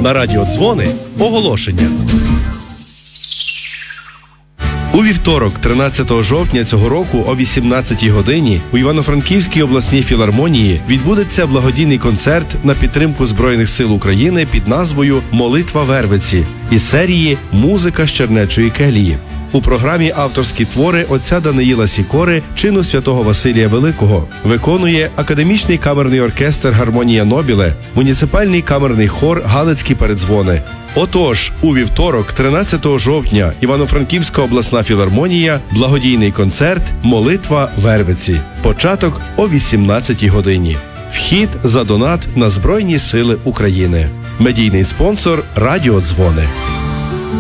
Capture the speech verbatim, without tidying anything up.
На радіодзвони оголошення. У вівторок, тринадцятого жовтня цього року о вісімнадцятій годині у Івано-Франківській обласній філармонії відбудеться благодійний концерт на підтримку Збройних сил України під назвою «Молитва Вервиці» із серії «Музика з Чернечої келії». У програмі авторські твори отця Даниїла Сікори чину святого Василія Великого. Виконує академічний камерний оркестр «Гармонія Нобіле», муніципальний камерний хор «Галицькі передзвони». Отож, у вівторок, тринадцятого жовтня, Івано-Франківська обласна філармонія, благодійний концерт «Молитва Вервиці». Початок о вісімнадцятій годині. Вхід за донат на Збройні сили України. Медійний спонсор «Радіодзвони».